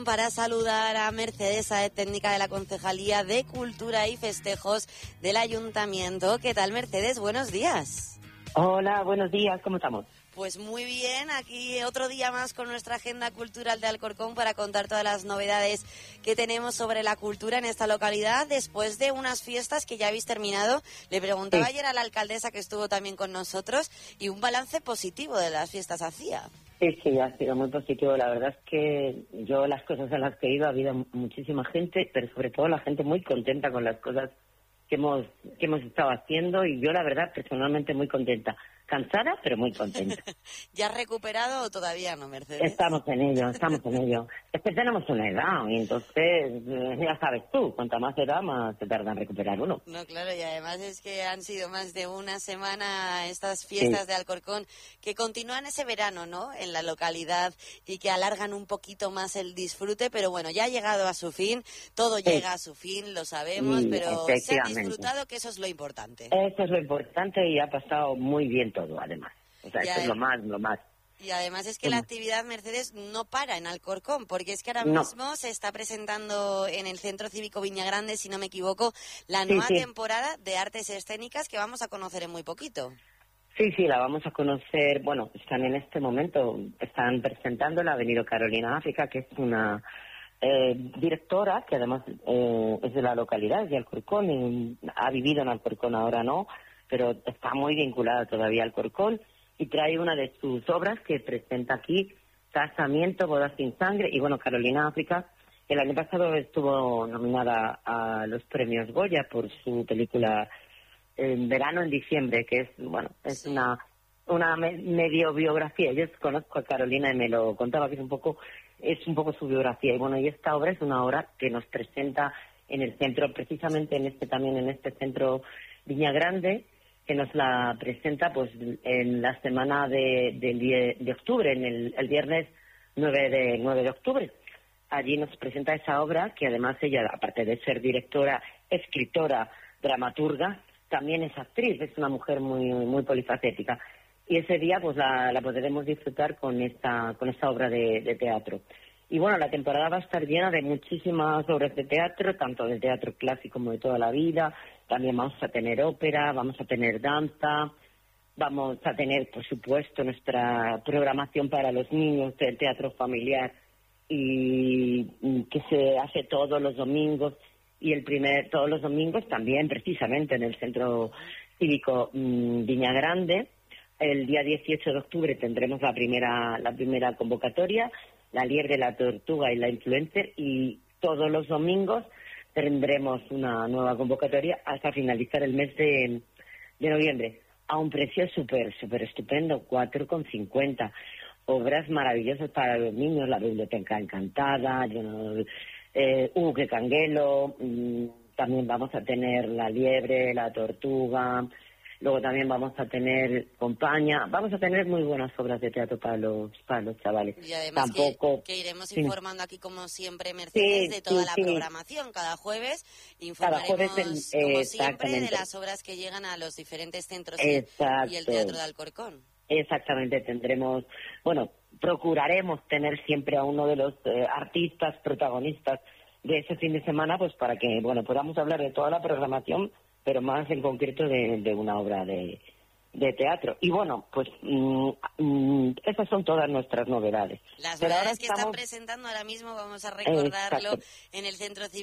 para saludar a Mercedes Sáez, técnica de la Concejalía de Cultura y Festejos del Ayuntamiento. ¿Qué tal, Mercedes? Buenos días. Hola, buenos días, ¿cómo estamos? Pues muy bien, aquí otro día más con nuestra agenda cultural de Alcorcón para contar todas las novedades que tenemos sobre la cultura en esta localidad después de unas fiestas que ya habéis terminado. Le preguntaba ayer a la alcaldesa, que estuvo también con nosotros, y un balance positivo de las fiestas hacía. Sí, ha sido muy positivo. La verdad es que yo las cosas en las que he ido ha habido muchísima gente, pero sobre todo la gente muy contenta con las cosas que hemos estado haciendo, y yo la verdad personalmente muy contenta. Cansada, pero muy contenta. ¿Ya has recuperado o todavía no, Mercedes? Estamos en ello. Es que tenemos una edad, y entonces, ya sabes tú, cuanta más edad, más se tarda en recuperar uno. No, claro, y además es que han sido más de una semana estas fiestas de Alcorcón que continúan ese verano, ¿no?, en la localidad, y que alargan un poquito más el disfrute, pero bueno, ya ha llegado a su fin, todo llega a su fin, lo sabemos, pero se ha disfrutado, que eso es lo importante. Eso es lo importante, y ha pasado muy bien todo, además. O sea, eso es lo más. Y además es que la actividad, Mercedes, no para en Alcorcón, porque es que ahora mismo se está presentando en el Centro Cívico Viñagrande, si no me equivoco, la nueva temporada de artes escénicas que vamos a conocer en muy poquito. Sí, la vamos a conocer. Bueno, están en este momento, están presentándola. Ha venido Carolina África, que es una directora que además es de la localidad, es de Alcorcón, y ha vivido en Alcorcón, ahora no, pero está muy vinculada todavía al Alcorcón, y trae una de sus obras que presenta aquí, Casamiento, Bodas sin Sangre. Y bueno, Carolina África, el año pasado estuvo nominada a los premios Goya por su película Verano en Diciembre, que es una medio biografía. Yo conozco a Carolina y me lo contaba, que es un poco su biografía. Y bueno, y esta obra es una obra que nos presenta en el centro, precisamente en este centro Viñagrande, que nos la presenta pues en la semana de octubre, el viernes 9 de octubre. Allí nos presenta esa obra, que además ella, aparte de ser directora, escritora, dramaturga, también es actriz, es una mujer muy, muy polifacética. Y ese día pues la podremos disfrutar con esta obra de teatro. Y bueno, la temporada va a estar llena de muchísimas obras de teatro, tanto de teatro clásico como de toda la vida. También vamos a tener ópera, vamos a tener danza, vamos a tener, por supuesto, nuestra programación para los niños del teatro familiar, y que se hace todos los domingos, y todos los domingos también precisamente en el Centro Cívico Viñagrande. El día 18 de octubre tendremos la primera convocatoria, La Liebre, la Tortuga y la Influencer, y todos los domingos tendremos una nueva convocatoria hasta finalizar el mes de noviembre, a un precio súper estupendo, 4,50. Obras maravillosas para los niños, La Biblioteca Encantada, Uke Canguelo, también vamos a tener La Liebre, la Tortuga. Luego también vamos a tener Compaña, vamos a tener muy buenas obras de teatro para los chavales. Y además que iremos informando aquí, como siempre, Mercedes, de toda la programación. Cada jueves informaremos, como siempre, de las obras que llegan a los diferentes centros y el Teatro de Alcorcón. Exactamente, procuraremos tener siempre a uno de los artistas protagonistas de ese fin de semana, pues para que, podamos hablar de toda la programación, pero más en concreto de una obra de teatro. Y esas son todas nuestras novedades. Las novedades que están presentando ahora mismo, vamos a recordarlo, en el Centro Cívico